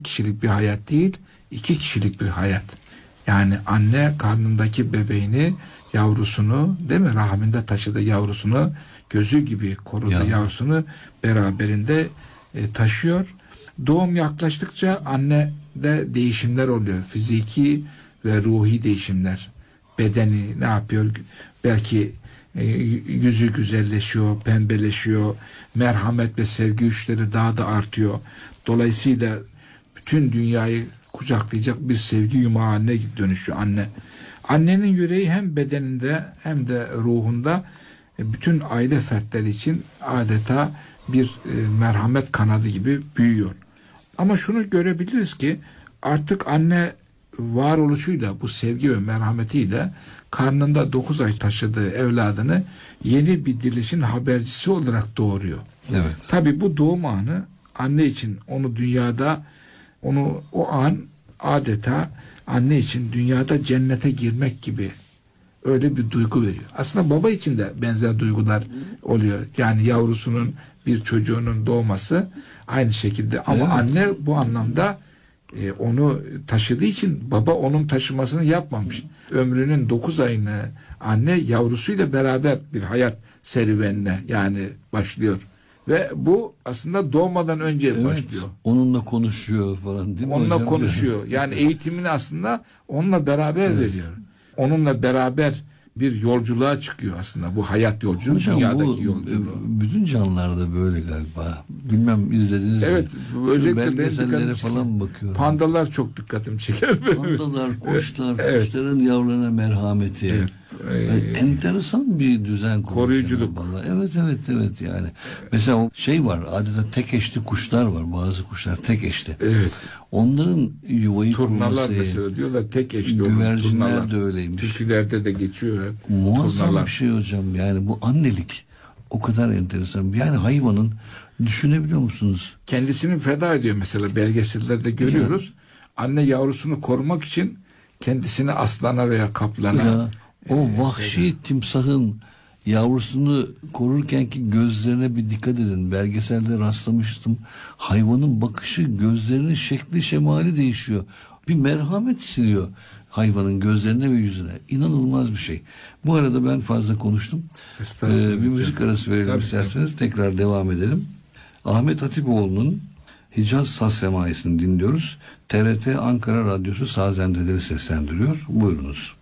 kişilik bir hayat değil, 2 kişilik bir hayat. Yani anne karnındaki bebeğini, yavrusunu, değil mi? Rahminde taşıdığı yavrusunu, gözü gibi koruduğu yavrusunu beraberinde taşıyor. Doğum yaklaştıkça annede değişimler oluyor. Fiziki ve ruhi değişimler. Bedeni ne yapıyor? Belki yüzü güzelleşiyor, pembeleşiyor. Merhamet ve sevgi güçleri daha da artıyor. Dolayısıyla bütün dünyayı kucaklayacak bir sevgi yumağı haline dönüşüyor anne. Annenin yüreği hem bedeninde hem de ruhunda bütün aile fertleri için adeta bir merhamet kanadı gibi büyüyor. Ama şunu görebiliriz ki artık anne varoluşuyla, bu sevgi ve merhametiyle karnında 9 ay taşıdığı evladını yeni bir dirilişin habercisi olarak doğuruyor. Evet. Tabii bu doğum anı anne için onu dünyada, o an adeta anne için dünyada cennete girmek gibi öyle bir duygu veriyor. Aslında baba için de benzer duygular oluyor. Yani yavrusunun, bir çocuğunun doğması aynı şekilde ama evet. Anne bu anlamda onu taşıdığı için baba onun taşımasını yapmamış. Ömrünün 9 ayını anne yavrusuyla beraber bir hayat serüvenine yani başlıyor. Ve bu aslında doğmadan önce başlıyor. Onunla konuşuyor falan değil mi onunla hocam? konuşuyor. Yani eğitimini aslında onunla beraber veriyor. Onunla beraber bir yolculuğa çıkıyor aslında. Bu hayat yolculuğu, hocam, dünyadaki yolculuğu. Bütün canlılarda böyle galiba. Bilmem izlediniz evet, mi? özellikle belgesellere falan bakıyorum. Pandalar çok dikkatimi çeker. Pandalar, kuşlar, evet. Kuşların yavrularına merhameti. Evet. Enteresan bir düzen kurmuş. Koruyuculuk. Evet yani. Mesela o şey var, adeta tek eşli kuşlar var. Bazı kuşlar tek eşli. Evet. Onların yuvayı turnalar kurması. mesela diyorlar tek eşli. Güvercinler de öyleymiş. Türkülerde de geçiyor. Muazzam turnalar. bir şey hocam. Yani bu annelik o kadar enteresan. Yani hayvanın, düşünebiliyor musunuz? Kendisini feda ediyor mesela, belgesellerde görüyoruz. Anne yavrusunu korumak için kendisini aslana veya kaplana. O vahşi timsahın yavrusunu korurken ki gözlerine bir dikkat edin. Belgeselde rastlamıştım. Hayvanın bakışı, gözlerinin şekli, şemali değişiyor. Bir merhamet siliyor hayvanın gözlerine ve yüzüne. İnanılmaz bir şey. Bu arada ben fazla konuştum. Bir müzik arası verelim isterseniz. Tekrar devam edelim. Ahmet Hatipoğlu'nun Hicaz Saz Semaisi'ni dinliyoruz. TRT Ankara Radyosu Sazendeleri seslendiriyor. Buyurunuz.